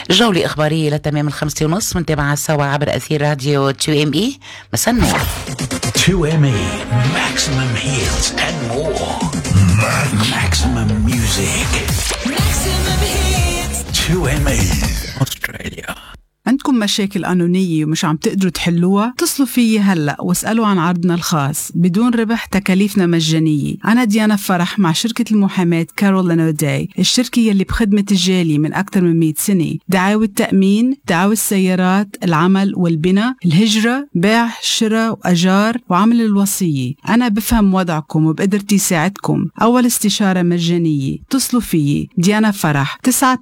جولة إخبارية لتمام 5:30 منتابعة سوا عبر أثير راديو 2ME. مساء النور. 2ME maximum hits and more. Maximum music. Maximum hits. 2ME Australia. عندكم مشاكل قانونية ومش عم تقدروا تحلوها؟ اتصلوا فيي هلأ واسألوا عن عرضنا الخاص بدون ربح، تكاليفنا مجانية. أنا ديانا فرح مع شركة المحاماة كارول أوداي، الشركة يلي بخدمة الجالي من أكثر من 100 سنة. دعاوى التأمين، دعاوى السيارات، العمل والبناء، الهجرة، بيع، شراء وأجار، وعمل الوصية. أنا بفهم وضعكم وبقدرتي ساعدكم. أول استشارة مجانية. اتصلوا فيي ديانا فرح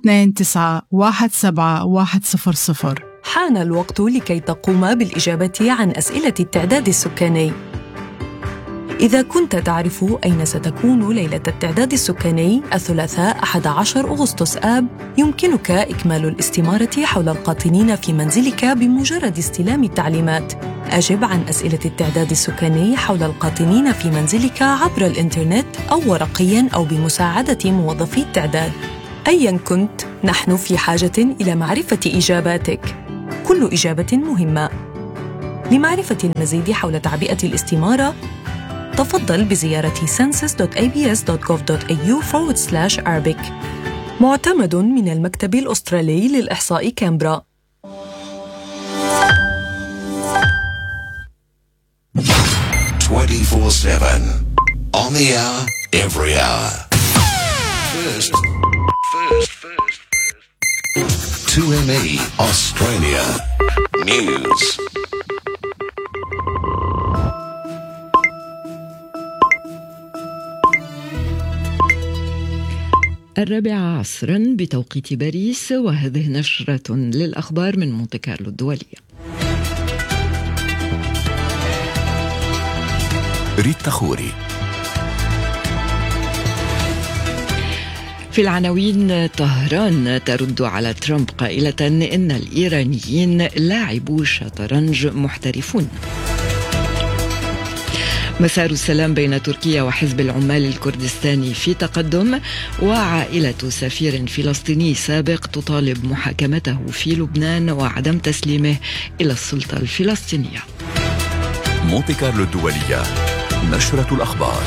929-17100. حان الوقت لكي تقوم بالإجابة عن أسئلة التعداد السكاني. إذا كنت تعرف أين ستكون ليلة التعداد السكاني الثلاثاء 11 أغسطس آب، يمكنك إكمال الاستمارة حول القاطنين في منزلك بمجرد استلام التعليمات. أجب عن أسئلة التعداد السكاني حول القاطنين في منزلك عبر الإنترنت أو ورقياً أو بمساعدة موظفي التعداد. أياً كنت، نحن في حاجة إلى معرفة إجاباتك. كل إجابة مهمة. لمعرفة المزيد حول تعبئة الاستمارة، تفضل بزيارة census.abs.gov.au/Arabic. معتمد من المكتب الأسترالي للإحصاء كامبرا. 24/7 on the hour, every hour. First. 2ME Australia News. الرابعة عصرا بتوقيت باريس، وهذه نشرة للأخبار من مونتي كارلو الدولية. ريتا خوري. في العناوين: طهران ترد على ترامب قائلة إن الإيرانيين لاعبو شطرنج محترفون. مسار السلام بين تركيا وحزب العمال الكردستاني في تقدم، وعائلة سفير فلسطيني سابق تطالب محاكمته في لبنان وعدم تسليمه إلى السلطة الفلسطينية. مونتي كارلو الدولية، نشرة الأخبار.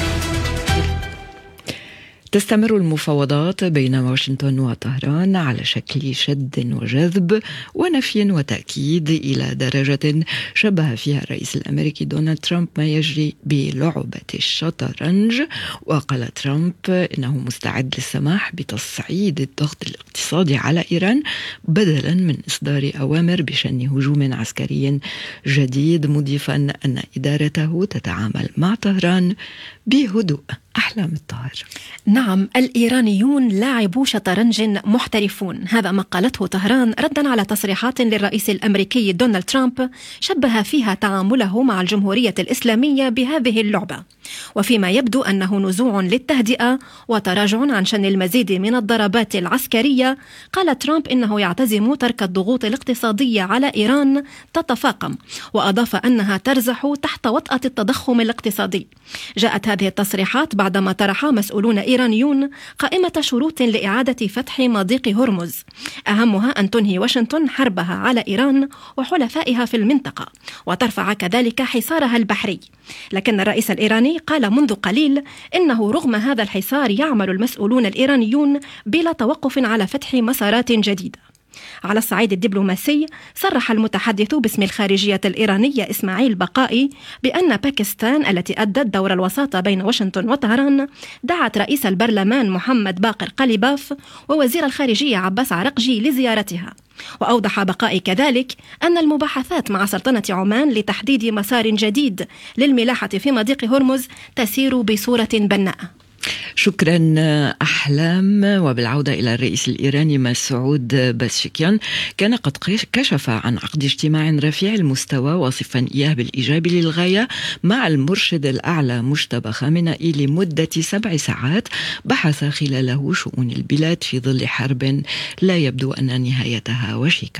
تستمر المفاوضات بين واشنطن وطهران على شكل شد وجذب ونفي وتأكيد إلى درجة شبه فيها الرئيس الأمريكي دونالد ترامب ما يجري بلعبة الشطرنج. وقال ترامب إنه مستعد للسماح بتصعيد الضغط الاقتصادي على إيران بدلا من إصدار أوامر بشن هجوم عسكري جديد، مضيفا أن إدارته تتعامل مع طهران بهدوء. أحلام الطاهر. نعم، الإيرانيون لاعبو شطرنج محترفون، هذا ما قالته طهران ردا على تصريحات للرئيس الأمريكي دونالد ترامب شبه فيها تعامله مع الجمهورية الإسلامية بهذه اللعبة، وفيما يبدو أنه نزوع للتهدئة وتراجع عن شن المزيد من الضربات العسكرية. قال ترامب إنه يعتزم ترك الضغوط الاقتصادية على إيران تتفاقم، وأضاف أنها ترزح تحت وطأة التضخم الاقتصادي. جاءت هذه التصريحات بعدما طرح مسؤولون إيرانيون قائمة شروط لإعادة فتح مضيق هرمز، أهمها أن تنهي واشنطن حربها على إيران وحلفائها في المنطقة وترفع كذلك حصارها البحري. لكن الرئيس الإيراني قال منذ قليل إنه رغم هذا الحصار يعمل المسؤولون الإيرانيون بلا توقف على فتح مسارات جديدة. على الصعيد الدبلوماسي، صرح المتحدث باسم الخارجية الإيرانية إسماعيل بقائي بأن باكستان التي أدت دور الوساطة بين واشنطن وطهران دعت رئيس البرلمان محمد باقر قليباف ووزير الخارجية عباس عرقجي لزيارتها. وأوضح بقائي كذلك أن المباحثات مع سلطنة عمان لتحديد مسار جديد للملاحة في مضيق هرمز تسير بصورة بناءة. شكرا أحلام. وبالعودة إلى الرئيس الإيراني مسعود بازشكيان، كان قد كشف عن عقد اجتماع رفيع المستوى واصفا إياه بالإيجابي للغاية مع المرشد الأعلى مجتبى خامنئي لمدة 7 ساعات بحث خلاله شؤون البلاد في ظل حرب لا يبدو أن نهايتها وشيكة.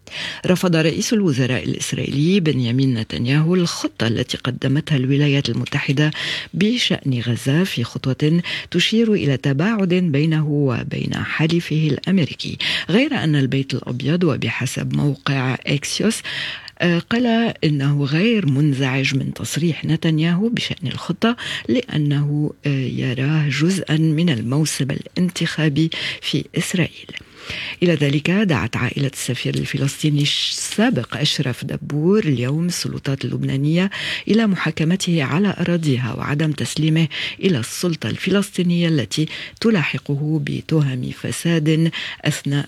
رفض رئيس الوزراء الإسرائيلي بنيامين نتنياهو الخطة التي قدمتها الولايات المتحدة بشأن غزة في خطوة تشير إلى تباعد بينه وبين حليفه الأمريكي، غير أن البيت الأبيض وبحسب موقع إكسيوس قال إنه غير منزعج من تصريح نتنياهو بشأن الخطة لأنه يراه جزءا من الموسم الانتخابي في إسرائيل. إلى ذلك دعت عائلة السفير الفلسطيني السابق أشرف دبور اليوم السلطات اللبنانية إلى محاكمته على أراضيها وعدم تسليمه إلى السلطة الفلسطينية التي تلاحقه بتهم فساد أثناء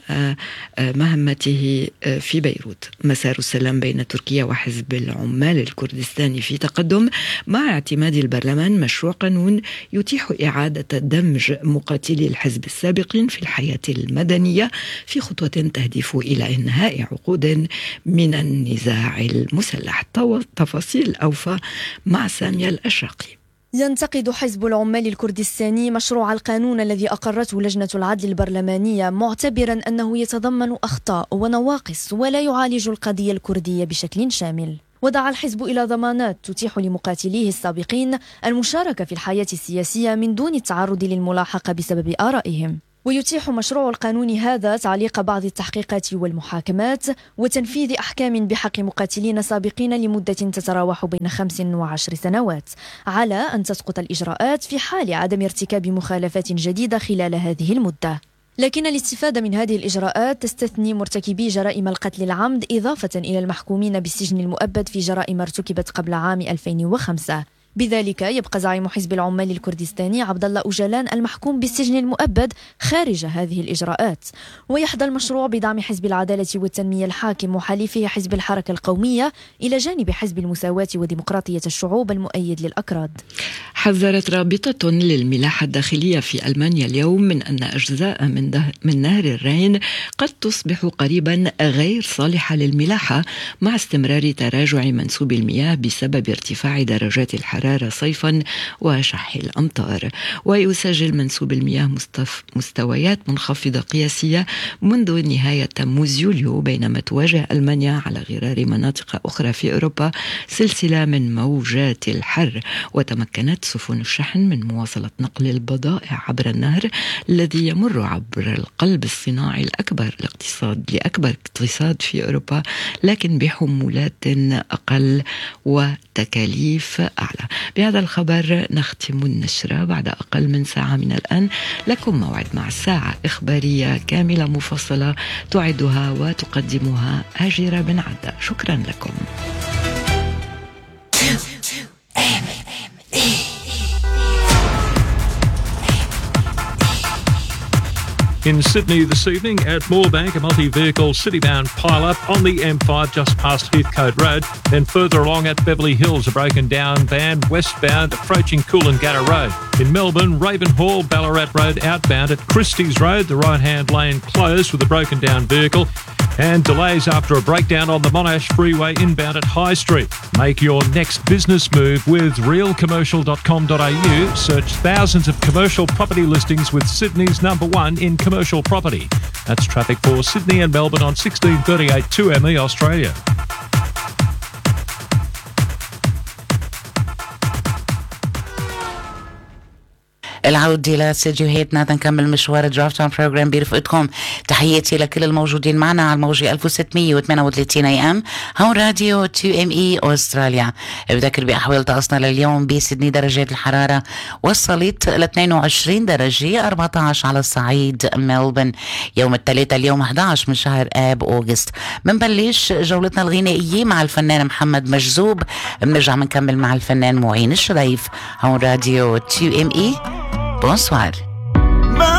مهمته في بيروت. مسار السلام بين تركيا وحزب العمال الكردستاني في تقدم مع اعتماد البرلمان مشروع قانون يتيح إعادة دمج مقاتلي الحزب السابقين في الحياة المدنية في خطوة تهدف إلى إنهاء عقود من النزاع المسلح. تفاصيل أوفى مع سامية الأشرقي. ينتقد حزب العمال الكردستاني مشروع القانون الذي أقرته لجنة العدل البرلمانية، معتبرا أنه يتضمن أخطاء ونواقص ولا يعالج القضية الكردية بشكل شامل. ودعا الحزب إلى ضمانات تتيح لمقاتليه السابقين المشاركة في الحياة السياسية من دون التعرض للملاحقة بسبب آرائهم. ويتيح مشروع القانون هذا تعليق بعض التحقيقات والمحاكمات وتنفيذ أحكام بحق مقاتلين سابقين لمدة تتراوح بين 5 و10 سنوات، على أن تسقط الإجراءات في حال عدم ارتكاب مخالفات جديدة خلال هذه المدة. لكن الاستفادة من هذه الإجراءات تستثني مرتكبي جرائم القتل العمد إضافة إلى المحكومين بالسجن المؤبد في جرائم ارتكبت قبل عام 2005. بذلك يبقى زعيم حزب العمال الكردستاني عبد الله أوجلان المحكوم بالسجن المؤبد خارج هذه الإجراءات. ويحظى المشروع بدعم حزب العدالة والتنمية الحاكم وحليفه حزب الحركة القومية إلى جانب حزب المساواة وديمقراطية الشعوب المؤيد للأكراد. حذرت رابطة للملاحة الداخلية في ألمانيا اليوم من أن أجزاء من نهر الراين قد تصبح قريبا غير صالحة للملاحة مع استمرار تراجع منسوب المياه بسبب ارتفاع درجات الحرارة صيفا وشح الأمطار. ويسجل منسوب المياه مستويات منخفضة قياسية منذ نهاية تموز يوليو، بينما تواجه ألمانيا على غرار مناطق أخرى في أوروبا سلسلة من موجات الحر. وتمكنت سفن الشحن من مواصلة نقل البضائع عبر النهر الذي يمر عبر القلب الصناعي لأكبر اقتصاد في أوروبا، لكن بحمولات أقل وتكاليف أعلى. بهذا الخبر نختم النشرة بعد أقل من ساعة من الآن. لكم موعد مع ساعة إخبارية كاملة مفصلة تعدها وتقدمها هاجرة بن عدة. شكرا لكم. In Sydney this evening at Moorebank, a multi-vehicle city-bound pile-up on the M5 just past Heathcote Road. Then further along at Beverly Hills, a broken-down van westbound approaching Coolangatta Road. In Melbourne, Ravenhall, Ballarat Road outbound at Christie's Road, the right-hand lane closed with a broken-down vehicle. And delays after a breakdown on the Monash Freeway inbound at High Street. Make your next business move with realcommercial.com.au. Search thousands of commercial property listings with Sydney's #1 in commercial property. That's traffic for Sydney and Melbourne on 1638 2ME Australia. العودة إلى استديوهاتنا تنكمل مشوار درافت اون بروجرام برفقتكم. تحياتي لكل الموجودين معنا على الموجة 1638 AM هون راديو 2ME أستراليا. بذكر بأحوال طقسنا لليوم بسيدني درجات الحرارة وصلت ل 22 درجة، 14 على الصعيد ملبن. يوم الثلاثاء اليوم 11 من شهر آب أوغست. منبلش جولتنا الغنائية مع الفنان محمد مجذوب، بنرجع منكمل مع الفنان معين الشريف هون راديو 2ME. Bonsoir.